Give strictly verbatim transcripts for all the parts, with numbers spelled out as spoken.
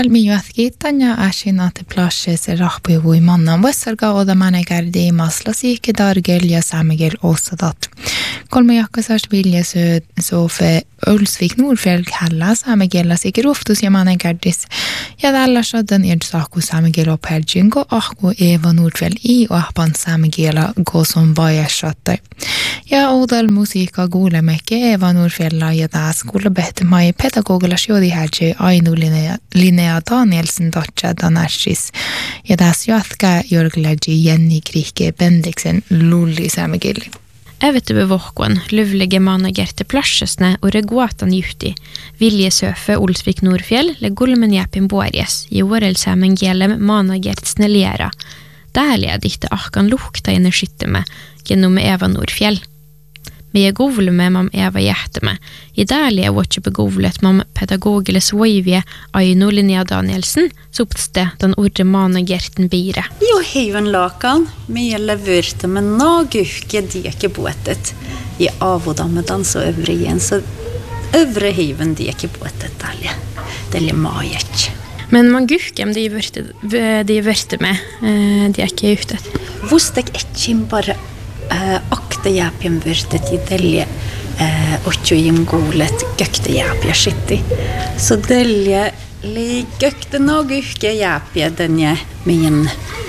miuathgitanya ashina te plashe se rahpu vui manna wessarga oda manegardi maslasi ke dargelja samegel osadat. Kolme jakkasast vilja så så för Ulsvik Nordfjäll kalla samegella sig groftus ja manegardis. Ja alla shodden er saku samegelo perjingo ahku Eva Nordfjäll i och ahpan samegela gå som vajashatte. Ja odal musika gole meke Eva Nordfjäll ja da skulle bete mai pedagogla sjodi haje ainu Linnea, Linnea Danielsen dotja danashis. Ja da sjatka Jörgleji Jenny Krike Bendiksen lulli samegeli. Evet över våkon, lövlige managerte plasjesne og reguatan juhti, viljesøfe Olsvik Nordfjell, le gulmen jepin boarjes, i årelsemen gelem managert snelliera. Därliga dikte akkan lukta energitte med, genom Eva Nordfjell. Med govle med mam Eva hjerte med, i därliga våtje begovlet mam pedagogele svojvje Aino Linnea Danielsen, sopste den orre managerten bire. Jo heven lakan, med leverta med naguke deke båtet, i avodamedan så övre igen, så övre heven deke båtet därliga, därliga majet. Men man gukem de vørte, de vørte med, de er ikke ute. Vostek etjim bare Uh, akte jäpien vyrtet i delje uh, och ju golet gökte jäpia skitti. Så delje li gökte någuke jäpia den jag min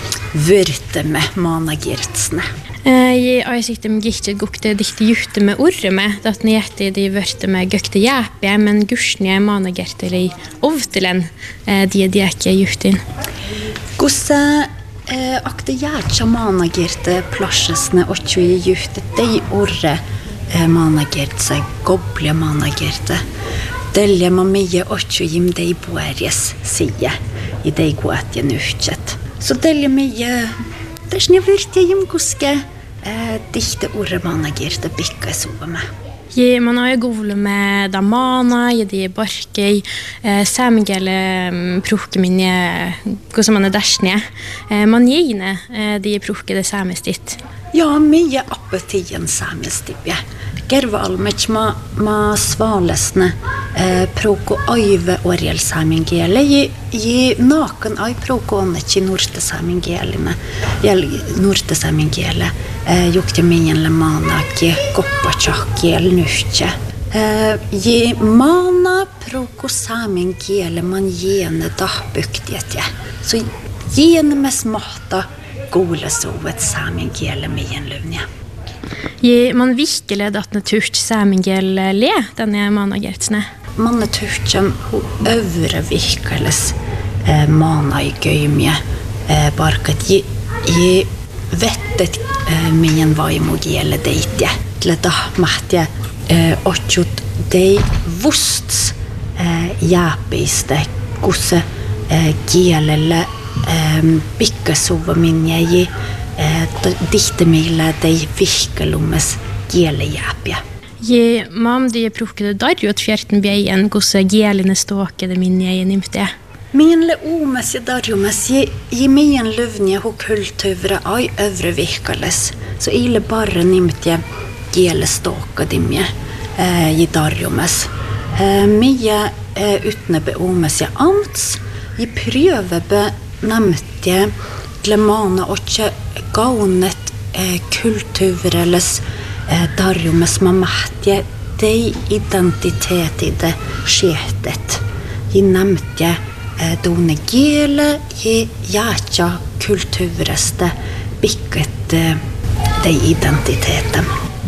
vyrte med managirtsne. Jeg har siktet med gitt gokte dikte juhte med orre med, at nete de vørte med gøkte jäpia, men gursne managerte li ovtelen de de ikke juhtin. Gosse Eh, akte hjärtja managerte plasjesne och tjui juhte dei orre eh, managerte seg goble managerte delja ma mye och tjui dei boerjes sige i dei goatje nuhtjet. Så delja mye dersne virtje jim guske eh, dikte orre managerte bikka sove med. Je man har ju govle med damana, je de barkei, eh, samgele proke minne, gå som man är därsne. Eh, man gine eh, de proke det samestitt. Ja, mye appetien samestipje. Gerva almech ma ma svalesne eh, proko aive orjel samingele. Je je naken ai proko onnechi norte samingele. Jel norte samingele. Eh, jukte mien le mana ke koppa chakkel nuhtje. Eh, je mana proko samingele man gene dahbuktietje. Så gene mes mahta gole sovet samingele mien luvnje. Je man virkelig at naturst samingel le denne managertsne. Man naturtjem ho øvre virkeles eh, mana i gøymje eh, barket je je vettet eh, min vai mogele deitje. Leta mahtje eh, ochut dei vusts eh, japiste kusse eh, gielele eh, bikkasova minje je Eh, dikte mille de virkelommes gele jäpja. Je mam de prokede darjot fjerten beien gosse gelene ståke det minne jeg nimte. Min le omes je darjomes je je min løvnje ho kultuvre ai øvre virkales. Så ile bare nimte gele ståke dimje eh, je darjomes. Eh, mye eh, utne be omes je amts je prøve be nemte Lemana och gaunet eh, kulturelles eh, darjumes mamatje de identitet i det sketet. I nämtje eh, done gele je jacha kultureste bikket eh, de identiteten.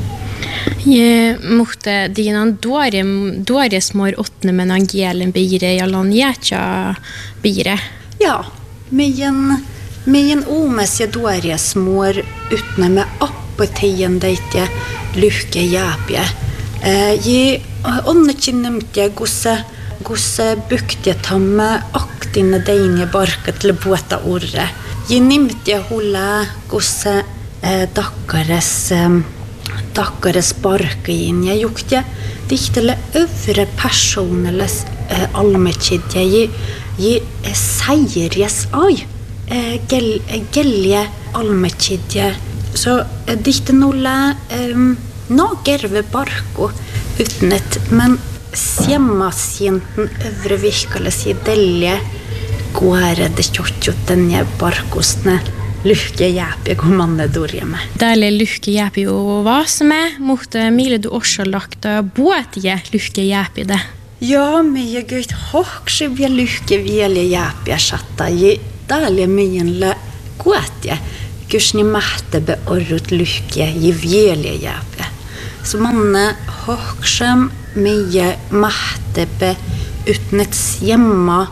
Je måtte dinan dåre dåre smår åttne men angelen bire jalan jacha bire. Ja, men Min omes jeg dårje smår utne med appetien deitje lukke jæpje. Eh, je ånnekin nemtje gosse, gosse bukte tamme aktine deinje barke til båta orre. Je nemtje hula gosse eh, dakkares, eh, dakkares barke inn. Jeg jukte diktele øvre personeles eh, almekidje. Je, je eh, seierjes ai. Eh, gel gelje almekidje så eh, dikte nolle eh, nå gerve barko utnet men sjemmasjenten øvre virkelig si delje kuore de tjotjoten ja parkusne lyhke jääpi kun manne durjemme. Täällä lyhke jääpi jo vaasme, mutta mille du også lagta båtie lyhke jääpi det? Ja, meidän göyt hohksi vielä lyhke vielä jääpiä satta. Ja täällä meidän lä kuotia. Kyllä ni mahtebe orrut lyhke ja vielä jääpiä. Så manne hohksem meidän mahtebe utnets hjemma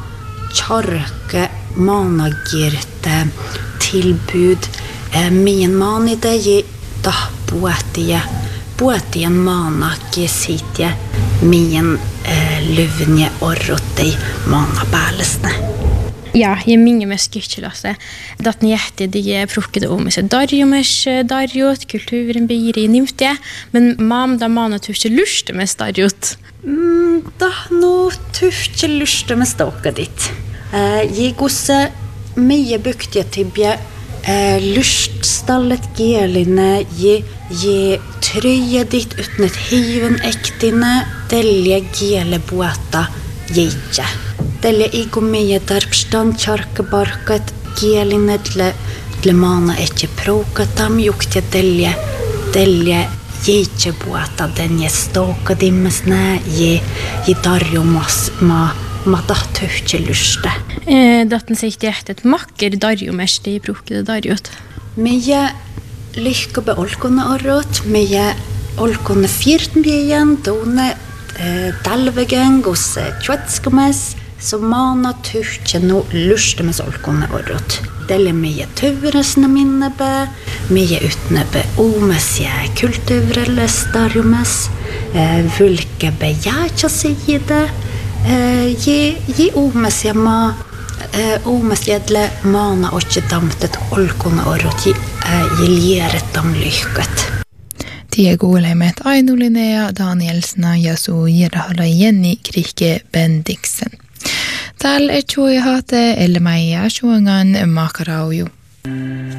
charke managirte tilbud. Meidän maanide ja tahpuotia. Puotien maanakki siitä meidän lyvnje orrottei maana päällesne. Ja, ja minge med skyrtjelase. Dat ni jätte de prokkede om seg darjomes darjot, kulturen blir i nimtje, men mam da mana tuske luste med darjot. Mm, da no tuske luste med stokka ditt. Jeg gosse mye buktige tibje Uh, luststallet geline je je trøye ditt uten et hiven ektine delje gele båta jeitje. Delje igo meie darpstand kjarkebarket geline tle tle mana ikke prokatam juktje delje delje jeitje båta den je stoka dimmesne je je darjomas ma ma datt høytje luste. Eh, datten sikt hjertet makker darjomest i brukede darjot. Meie lykke be olkone orrot, meie olkone fyrtnbjejen, done eh, dalvegen hos tjøtskomes, så mana høytje no luste med olkone orrot. Delle meie tøvresne minne be, meie utne be omes je kulturelles darjomes, eh, vulke be jætja side, Je je omes ja ma omes jedle mana oche damtet olkona orot je je lieret dam lyhket. Tie kuulemet Aino Linnea Danielsna ja su Jerhala Jenny Krike Bendiksen. Täällä et juo hate elle maija suongan makarauju.